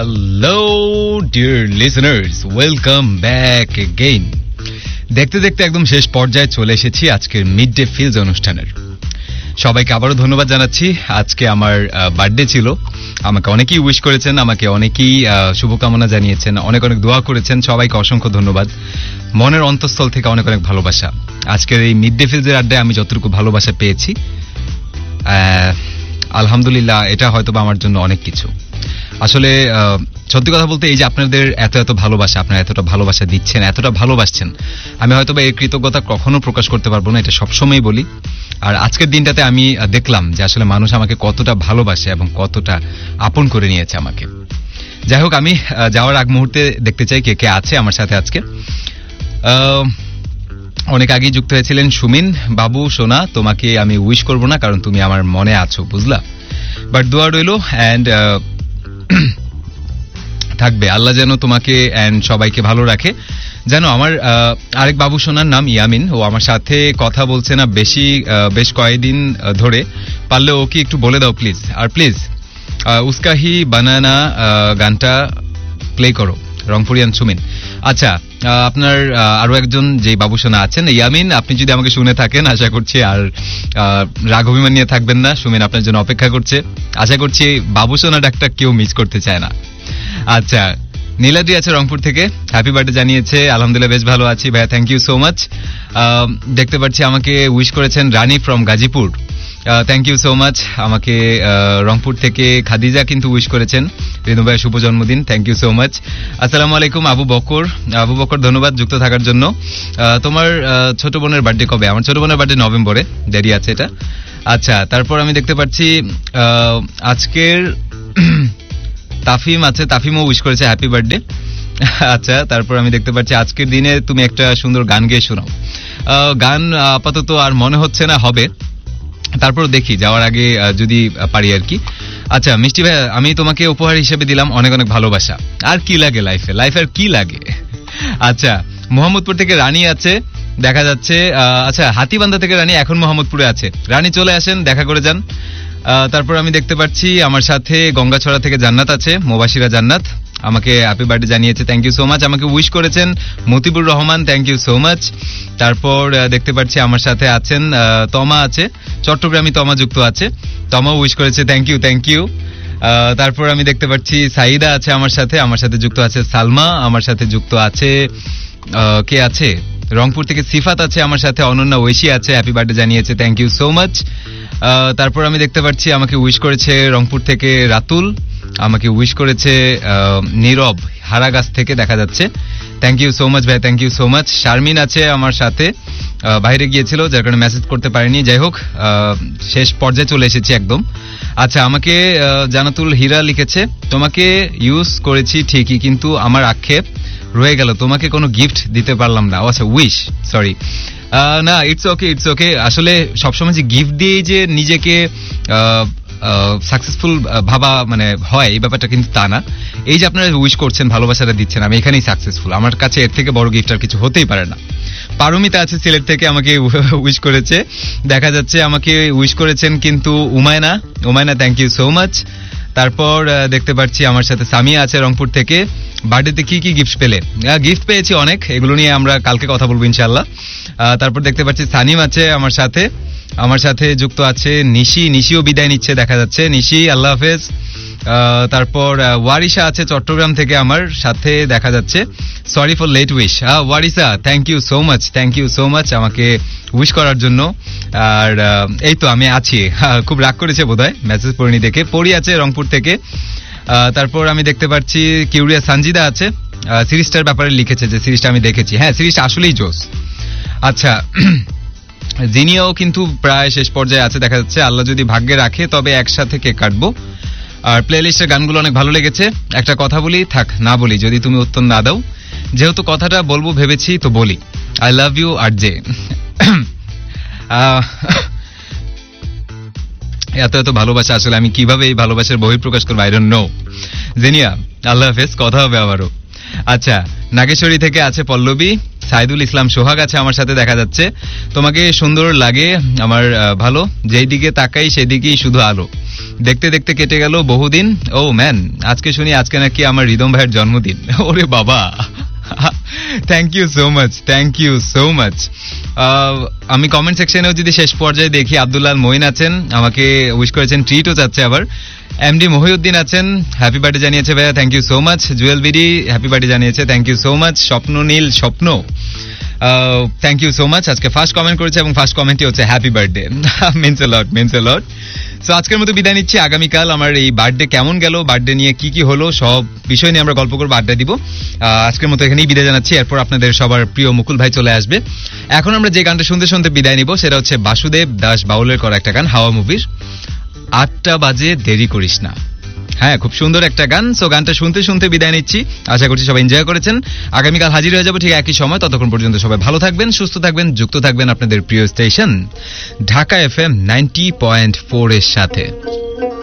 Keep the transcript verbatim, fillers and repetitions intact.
Hello dear listeners, welcome back again. দেখতে দেখতে একদম শেষ পর্যায়ে চলে এসেছি আজকের মিড ডে ফিলস অনুষ্ঠানের। সবাইকে আবারও ধন্যবাদ জানাচ্ছি। আজকে আমার বার্থডে ছিল, আমাকে অনেকেই উইশ করেছেন, আমাকে অনেকেই শুভকামনা জানিয়েছেন, অনেক অনেক দোয়া করেছেন। সবাইকে অসংখ্য ধন্যবাদ, মনের অন্তঃস্থল থেকে অনেক অনেক ভালোবাসা। আজকের এই মিড ডে ফিলসের আড্ডায় আমি যতটুকু ভালোবাসা পেয়েছি, আলহামদুলিল্লাহ, এটা হয়তো বা আমার জন্য অনেক কিছু। আসলে সত্যি কথা বলতে, এই যে আপনাদের এত এত ভালোবাসা, আপনারা এতটা ভালোবাসা দিচ্ছেন, এতটা ভালোবাসছেন, আমি হয়তো বা এই কৃতজ্ঞতা কখনো প্রকাশ করতে পারবো না, এটা সবসময় বলি। আর আজকের দিনটাতে আমি দেখলাম যে আসলে মানুষ আমাকে কতটা ভালোবাসে এবং কতটা আপন করে নিয়েছে আমাকে। যাই হোক, আমি যাওয়ার আগ মুহূর্তে দেখতে চাই কে কে আছে আমার সাথে আজকে। অনেক আগেই যুক্ত হয়েছিলেন সুমিন বাবু। সোনা, তোমাকে আমি উইশ করবো না কারণ তুমি আমার মনে আছো, বুঝলা, বাট দোয়া রইলো অ্যান্ড থাকবে। আল্লাহ যেন তোমাকে অ্যান্ড সবাইকে ভালো রাখে। জানো, আমার আরেক বাবু সোনার নাম ইয়ামিন, ও আমার সাথে কথা বলছে না বেশি, বেশ কয়েকদিন ধরে। পারলে ওকে একটু বলে দাও প্লিজ। আর প্লিজ উস্কাহি বানানা গানটা প্লে করো, রংপুরিয়ান সুমিন। আচ্ছা, আপনার আরো একজন যে বাবু সোনা আছেন, ইয়ামিন, আপনি যদি আমাকে শুনে থাকেন, আশা করছি আর রাগ অভিমান নিয়ে থাকবেন না। সুমিন আপনার জন্য অপেক্ষা করছে। আশা করছি বাবু সোনা ডাকটা কেউ মিস করতে চায় না। আচ্ছা, নীলাদ্রি আছে রংপুর থেকে, হ্যাপি বার্থডে জানিয়েছে। আলহামদুলিল্লাহ বেশ ভালো আছি ভাইয়া, থ্যাংক ইউ সো মাচ। দেখতে পাচ্ছি আমাকে উইশ করেছেন রানী from Gazipur, thank you so much. আমাকে রংপুর থেকে খাদিজা কিন্তু উইশ করেছেন, রিনু ভাইয়ের শুভ জন্মদিন, থ্যাংক ইউ সো মাচ। আসসালামু আলাইকুম আবু বকর। আবু বকর ধন্যবাদ যুক্ত থাকার জন্য। তোমার ছোট বোনের বার্থডে কবে? আমার ছোট বোনের বার্থডে নভেম্বরে, দেরি আছে এটা। আচ্ছা, তারপর আমি দেখতে পাচ্ছি আজকের তাফিম আছে, তাফিমও উইশ করেছে হ্যাপি বার্থডে। আচ্ছা, তারপর আমি দেখতে পাচ্ছি আজকের দিনে তুমি একটা সুন্দর গান গেয়ে শোনাও। গান আপাতত আর মনে হচ্ছে না হবে, তারপর দেখি যাওয়ার আগে যদি পারি আর কি। আচ্ছা মিষ্টি ভাই, আমি তোমাকে উপহার হিসেবে দিলাম অনেক অনেক ভালোবাসা। আর কি লাগে লাইফে, লাইফে আর কি লাগে। আচ্ছা, মোহাম্মদপুর থেকে রানী আছে দেখা যাচ্ছে। আচ্ছা, হাতিবান্ধা থেকে রানী এখন মোহাম্মদপুরে আছে। রানী চলে আসেন, দেখা করে যান। তারপর আমি দেখতে পাচ্ছি আমার সাথে গঙ্গাছড়া থেকে জান্নাত আছে, মোবাশিরা জান্নাত, আমাকে হ্যাপি বার্থডে জানিয়েছে, থ্যাংক ইউ সো মাচ। আমাকে উইশ করেছেন Motibur Rahman, thank you so much. তারপর দেখতে পাচ্ছি আমার সাথে আছেন তমা আছে, চট্টগ্রামী তমা যুক্ত আছে, তমা উইশ করেছে, থ্যাংক ইউ থ্যাংক ইউ। তারপর আমি দেখতে পাচ্ছি সাইদা আছে আমার সাথে, আমার সাথে যুক্ত আছে সালমা, আমার সাথে যুক্ত আছে কে আছে রংপুর থেকে সিফাত আছে আমার সাথে, অনন্যা ঐশী আছে, হ্যাপি বার্থডে জানিয়েছে, থ্যাংক ইউ সো মাচ। তারপর আমি দেখতে পাচ্ছি আমাকে উইশ করেছে রংপুর থেকে রাতুল, আমাকে উইশ করেছে নীরব হারাগাছ থেকে দেখা যাচ্ছে, থ্যাংক ইউ সো মাচ ভাই, thank you so much. Sharmin আছে আমার সাথে, বাইরে গিয়েছিল যার কারণে মেসেজ করতে পারিনি। যাই হোক, শেষ পর্যায়ে চলে এসেছি একদম। আচ্ছা, আমাকে জানাতুল হীরা লিখেছে, তোমাকে ইউজ করেছি ঠিকই কিন্তু আমার আক্ষেপ রয়ে গেল, তোমাকে কোনো গিফট দিতে পারলাম না। আচ্ছা, উইশ, সরি, না, ইটস ওকে ইটস ওকে। আসলে সবসময় যে গিফট দিয়ে যে নিজেকে সাকসেসফুল ভাবা মানে হয়, এই ব্যাপারটা কিন্তু তা না। এই যে আপনারা উইশ করছেন, ভালোবাসাটা দিচ্ছেন, আমি এখানেই সাকসেসফুল। আমার কাছে এর থেকে বড় গিফট আর কিছু হতেই পারে না। পারমিতা আছে সিলেট থেকে, আমাকে উইশ করেছে দেখা যাচ্ছে, আমাকে উইশ করেছেন কিন্তু উমায়না, উমায়না থ্যাংক ইউ সো মাচ। তারপর দেখতে পাচ্ছি আমার সাথে সামিয়া আছে রংপুর থেকে, বার্থডেতে কি কি গিফট পেলে? গিফট পেয়েছি অনেক, এগুলো নিয়ে আমরা কালকে কথা বলবো ইনশাল্লাহ। তারপর দেখতে পাচ্ছি সানিম আছে আমার সাথে, আমার সাথে যুক্ত আছে নিশি, নিশিও বিদায় নিচ্ছে দেখা যাচ্ছে, নিশি আল্লাহ হাফেজ। তারপর ওয়ারিসা আছে চট্টগ্রাম থেকে আমার সাথে দেখা যাচ্ছে, sorry for late wish. ওয়ারিসা, thank you so much, thank you so much আমাকে উইশ করার জন্য। আর এই তো আমি আছি, খুব রাগ করেছে বোধহয় মেসেজ পড়িনি দেখে। পড়ি আছে রংপুর থেকে। তারপর আমি দেখতে পাচ্ছি কিউরিয়া সানজিদা আছে, সিরিজটার ব্যাপারে লিখেছে যে সিরিজটা আমি দেখেছি। হ্যাঁ, সিরিজটা আসলেই জোস। আচ্ছা, জিনিয়াও কিন্তু প্রায় শেষ পর্যায়ে আছে দেখা যাচ্ছে, আল্লাহ যদি ভাগ্যে রাখে তবে একসাথে কেক কাটবো। আর প্লে লিস্টের গানগুলো অনেক ভালো লেগেছে। একটা কথা বলি, থাক না বলি যদি তুমি উত্তর না দাও, যেহেতু কথাটা বলবো ভেবেছি তো বলি, I love you R J. এত এত ভালোবাসা, আসলে আমি কিভাবে এই ভালোবাসার বহিঃপ্রকাশ করবো, আই ডোন্ট নো। জেনিয়া আল্লাহ হাফেজ, কথা হবে আবারও। আচ্ছা, নাগেশ্বরী থেকে আছে পল্লবী, সাইদুল ইসলাম সোহাগ আছে আমার সাথে দেখা যাচ্ছে, তোমাকে সুন্দর লাগে আমার ভালো, যেই দিকে তাকাই সেদিকেই শুধু আলো, দেখতে দেখতে কেটে গেল বহুদিন। ও ম্যান, আজকে শুনি আজকে নাকি আমার রিদম ভাইয়ের জন্মদিন। ওরে বাবা, thank you so much, thank you so much. আমি কমেন্ট সেকশনেও যদি শেষ পর্যায়ে দেখি, আব্দুল্লাহ মঈন আছেন, আমাকে উইশ করেছেন, ট্রিটও চাচ্ছে আবার। এমডি মহিউদ্দিন আছেন, হ্যাপি বার্থডে জানিয়েছে ভাইয়া, thank you so much. Jewel BD happy birthday জানিয়েছে, থ্যাংক ইউ সো মাচ। স্বপ্ন নীল স্বপ্ন, থ্যাংক ইউ সো মাচ, আজকে ফার্স্ট কমেন্ট করেছে এবং ফার্স্ট কমেন্টই হচ্ছে happy birthday. Means a lot, means a lot. So আজকের মতো বিদায় নিচ্ছি। আগামীকাল আমার এই বার্থডে কেমন গেল, বার্থডে নিয়ে কি কি হলো, সব বিষয় নিয়ে আমরা গল্প করবো, আড্ডা দিব। আজকের মতো এখানেই বিদায় জানাচ্ছি। এরপর আপনাদের সবার প্রিয় মুকুল ভাই চলে আসবে। এখন আমরা যে গানটা শুনতে শুনতে বিদায় নিব সেটা হচ্ছে বাসুদেব দাস বাউলের করা একটা গান, হাওয়া মুভির আটটা বাজে দেরি করিস না। হ্যাঁ, খুব সুন্দর একটা গান। সো গানটা শুনতে শুনতে বিদায় নিচ্ছি। আশা করছি সবাই এনজয় করেছেন। আগামীকাল হাজির হয়ে যাবো ঠিক একই সময়। ততক্ষণ পর্যন্ত সবাই ভালো থাকবেন, সুস্থ থাকবেন, যুক্ত থাকবেন আপনাদের প্রিয় station Dhaka F M ninety point four এর সাথে।